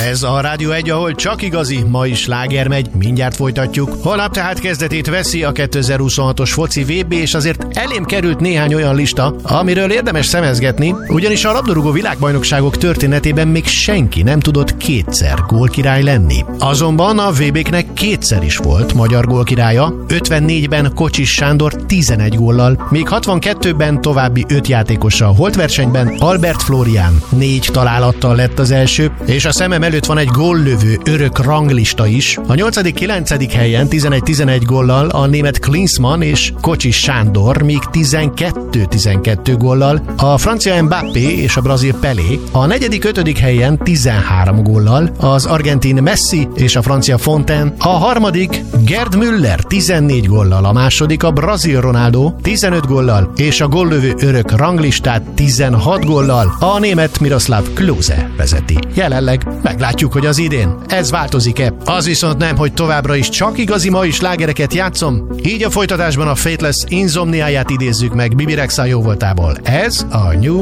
Ez a Rádió 1, ahol csak igazi, ma is sláger megy, mindjárt folytatjuk. Holnap tehát kezdetét veszi a 2026-os foci VB, és azért elém került néhány olyan lista, amiről érdemes szemezgetni, ugyanis a labdarúgó világbajnokságok történetében még senki nem tudott kétszer gólkirály lenni. Azonban a VB-knek kétszer is volt magyar gólkirálya, 54-ben Kocsis Sándor 11 góllal, még 62-ben további 5 játékossal holtversenyben Albert Flórián 4 találattal lett az első, és a szemem előtt van egy góllövő örök ranglista is. A 8.-9. helyen 11-11 góllal a német Klinsmann és Kocsis Sándor, míg 12-12 góllal a francia Mbappé és a brazil Pelé, a 4.-5. helyen 13 góllal az argentin Messi és a francia Fontaine, a harmadik Gerd Müller 14 góllal, a második a brazil Ronaldo 15 góllal, és a góllövő örök ranglistát 16 góllal a német Miroslav Klose vezeti. Jelenleg meglátjuk, hogy az idén ez változik-e. Az viszont nem, hogy továbbra is csak igazi mai slágereket játszom, így a folytatásban a Faithless Insomniáját idézzük meg Bibi Rexha jóvoltából. Ez a New